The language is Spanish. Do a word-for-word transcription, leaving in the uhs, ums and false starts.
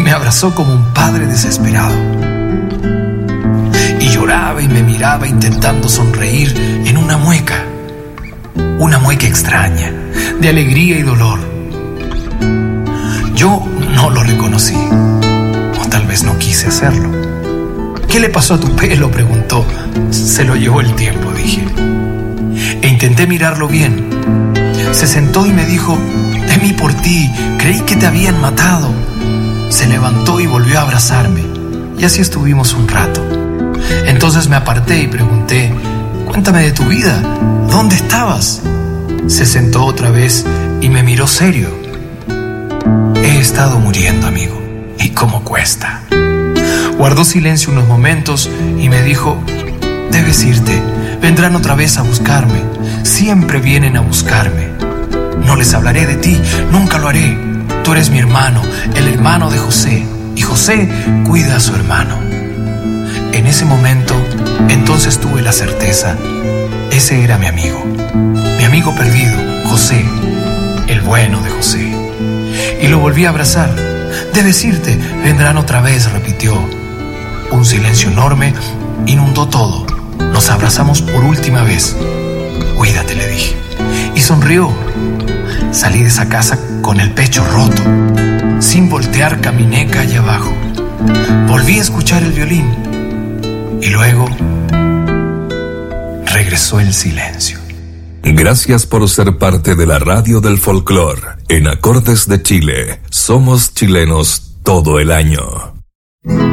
me abrazó como un padre desesperado. Y lloraba y me miraba intentando sonreír en una mueca. Una mueca extraña, de alegría y dolor. Yo no lo reconocí, o tal vez no quise hacerlo. ¿Qué le pasó a tu pelo?, preguntó. Se lo llevó el tiempo, dije. E intenté mirarlo bien. Se sentó y me dijo: temí por ti, creí que te habían matado. Se levantó y volvió a abrazarme, y así estuvimos un rato. Entonces me aparté y pregunté: cuéntame de tu vida, ¿dónde estabas? Se sentó otra vez y me miró serio. He estado muriendo, amigo, y cómo cuesta. Guardó silencio unos momentos y me dijo: debes irte, vendrán otra vez a buscarme, siempre vienen a buscarme. No les hablaré de ti, nunca lo haré. Tú eres mi hermano, el hermano de José, y José cuida a su hermano. En ese momento, entonces tuve la certeza, ese era mi amigo, mi amigo perdido, José, el bueno de José. Y lo volví a abrazar. Debes irte, vendrán otra vez, repitió. Un silencio enorme inundó todo. Nos abrazamos por última vez. Cuídate, le dije. Y sonrió. Salí de esa casa con el pecho roto. Sin voltear caminé calle abajo. Volví a escuchar el violín. Y luego regresó el silencio. Gracias por ser parte de la radio del folclore. En Acordes de Chile, somos chilenos todo el año.